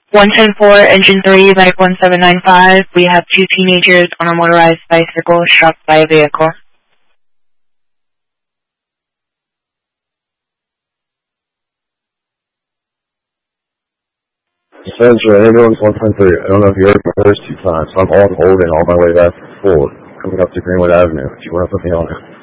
110-4, Engine 3, Medic 1795. We have two teenagers on a motorized bicycle struck by a vehicle. Central, ambulance 123. I don't know if you heard my first two times. I'm on hold and on my way back forward, coming up to Greenwood Avenue. If you want to put me on it.